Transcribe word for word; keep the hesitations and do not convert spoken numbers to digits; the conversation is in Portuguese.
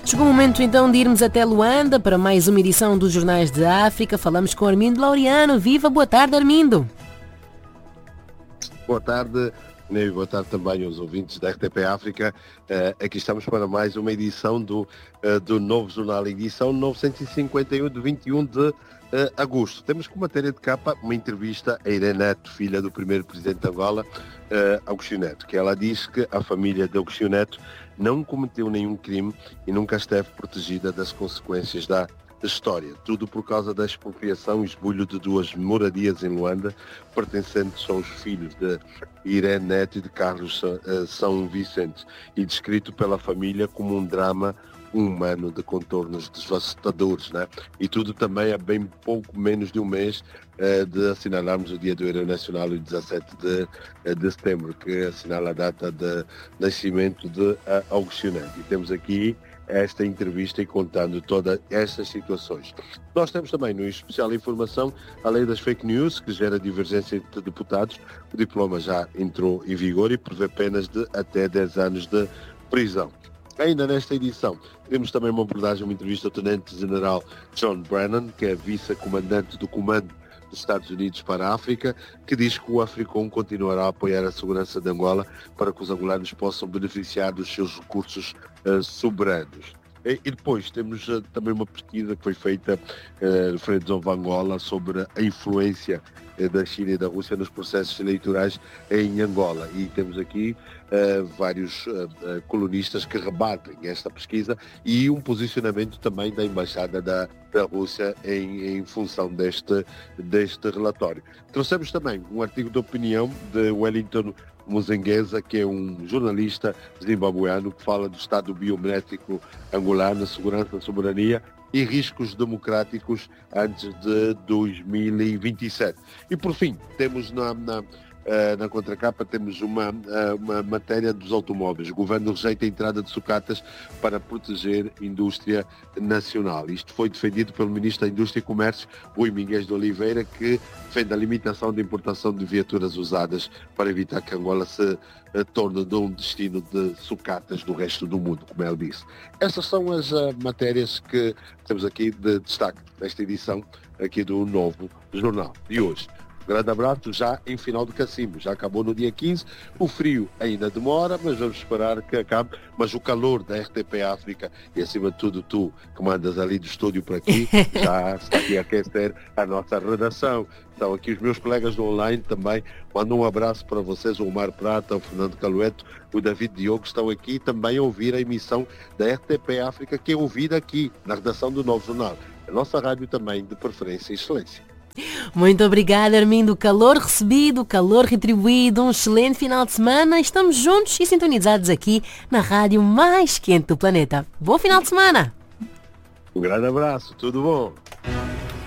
Chegou o momento então de irmos até Luanda para mais uma edição dos Jornais de África. Falamos com Armindo Laureano. Viva, boa tarde, Armindo. Boa tarde, e boa tarde também aos ouvintes da R T P África. Uh, aqui estamos para mais uma edição do, uh, do novo jornal, edição novecentos e cinquenta e um de vinte e um de uh, agosto. Temos como matéria de capa uma entrevista a Irene Neto, filha do primeiro presidente de Angola, uh, Agostinho Neto, que ela diz que a família de Agostinho Neto não cometeu nenhum crime e nunca esteve protegida das consequências da história. Tudo por causa da expropriação e esbulho de duas moradias em Luanda, pertencentes aos filhos de Irene Neto e de Carlos São Vicente, e descrito pela família como um drama humano de contornos devastadores, né? E tudo também há bem pouco menos de um mês uh, de assinalarmos o Dia do Herói Nacional, o dezassete de, uh, de setembro, que assinala a data de nascimento de uh, Agostinho Neto. E temos aqui esta entrevista e contando todas estas situações. Nós temos também no especial informação a lei das fake news, que gera divergência entre deputados. O diploma já entrou em vigor e prevê penas de até dez anos de prisão. Ainda nesta edição, temos também uma abordagem, uma entrevista ao Tenente-General John Brennan, que é vice-comandante do Comando dos Estados Unidos para a África, que diz que o Africom continuará a apoiar a segurança de Angola para que os angolanos possam beneficiar dos seus recursos uh, soberanos. E, e depois temos uh, também uma pesquisa que foi feita uh, no Freedom of Angola sobre a influência uh, da China e da Rússia nos processos eleitorais em Angola. E temos aqui uh, vários uh, uh, colunistas que rebatem esta pesquisa e um posicionamento também da Embaixada da, da Rússia em, em função deste, deste relatório. Trouxemos também um artigo de opinião de Wellington Muzengueza, que é um jornalista zimbabueano que fala do estado biométrico angolano, segurança, soberania e riscos democráticos antes de dois mil e vinte e sete. E por fim, temos na, na, na contracapa temos uma, uma matéria dos automóveis. O governo rejeita a entrada de sucatas para proteger a indústria nacional. Isto foi defendido pelo ministro da Indústria e Comércio, Rui Miguel de Oliveira, que defende a limitação de importação de viaturas usadas para evitar que Angola se uh, torne de um destino de sucatas do resto do mundo, como ele disse. Essas são as uh, matérias que temos aqui de destaque nesta edição aqui do novo jornal de hoje. Grande abraço, já em final de cacimbo, já acabou no dia quinze, o frio ainda demora, mas vamos esperar que acabe, mas o calor da R T P África e acima de tudo tu que mandas ali do estúdio por aqui, já está aqui a aquecer a nossa redação. Estão aqui os meus colegas do online também, mando um abraço para vocês, o Omar Prata, o Fernando Calueto, o David Diogo, estão aqui também a ouvir a emissão da R T P África, que é ouvida aqui na redação do Novo Jornal, a nossa rádio também de preferência e excelência. Muito obrigada, Armindo. Calor recebido, calor retribuído, um excelente final de semana. Estamos juntos e sintonizados aqui na rádio mais quente do planeta. Bom final de semana! Um grande abraço, tudo bom?